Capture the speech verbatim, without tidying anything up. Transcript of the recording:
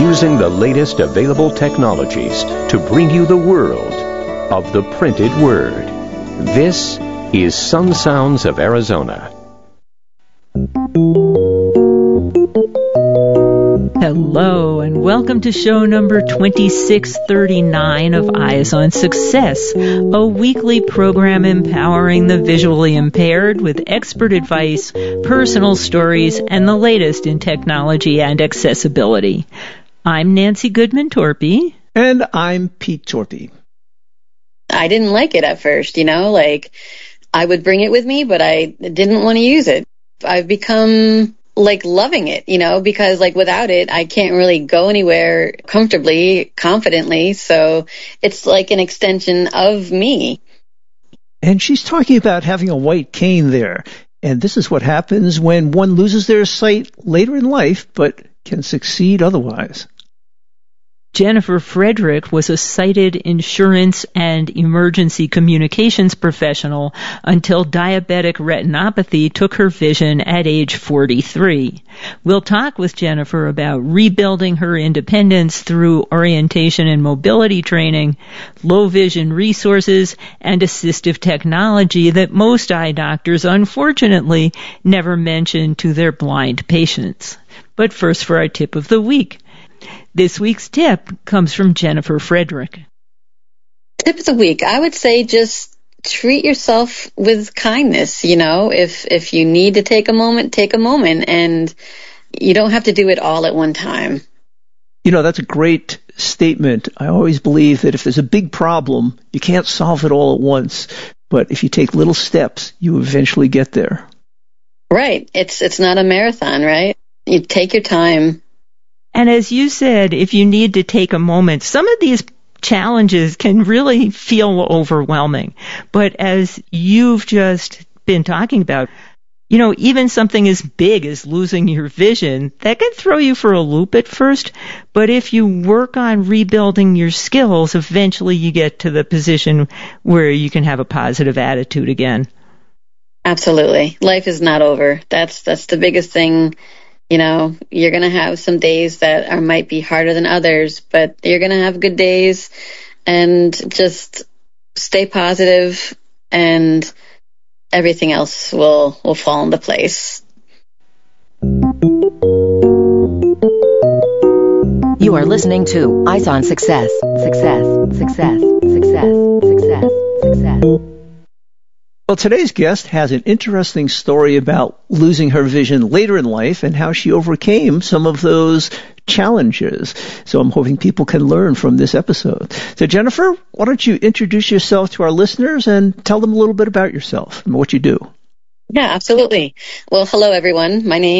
using the latest available technologies to bring you the world of the printed word. This is Sun Sounds of Arizona. Hello, and welcome to show number twenty-six thirty-nine of Eyes on Success, a weekly program empowering the visually impaired with expert advice, personal stories, and the latest in technology and accessibility. I'm Nancy Goodman-Torpy. And I'm Pete Torpy. I didn't like it at first, you know, like I would bring it with me, but I didn't want to use it. I've become like loving it, you know, because like without it, I can't really go anywhere comfortably, confidently. So it's like an extension of me. And she's talking about having a white cane there. And this is what happens when one loses their sight later in life, but can succeed otherwise. Jennifer Frederick was a sighted insurance and emergency communications professional until diabetic retinopathy took her vision at age forty-three. We'll talk with Jennifer about rebuilding her independence through orientation and mobility training, low vision resources, and assistive technology that most eye doctors, unfortunately, never mention to their blind patients. But first for our tip of the week. This week's tip comes from Jennifer Frederick. Tip of the week, I would say just treat yourself with kindness. You know, if if you need to take a moment, take a moment, and you don't have to do it all at one time. You know, that's a great statement. I always believe that if there's a big problem, you can't solve it all at once. But if you take little steps, you eventually get there. Right. It's it's not a marathon, right? You take your time. And as you said, if you need to take a moment, some of these challenges can really feel overwhelming. But as you've just been talking about, you know, even something as big as losing your vision, that can throw you for a loop at first. But if you work on rebuilding your skills, eventually you get to the position where you can have a positive attitude again. Absolutely. Life is not over. That's that's the biggest thing. You know, you're going to have some days that are might be harder than others, but you're going to have good days, and just stay positive and everything else will, will fall into place. You are listening to Eyes on Success. Success, success, success, success, success. Well, today's guest has an interesting story about losing her vision later in life and how she overcame some of those challenges. So I'm hoping people can learn from this episode. So Jennifer, why don't you introduce yourself to our listeners and tell them a little bit about yourself and what you do? Yeah, absolutely. Well, hello, everyone. My name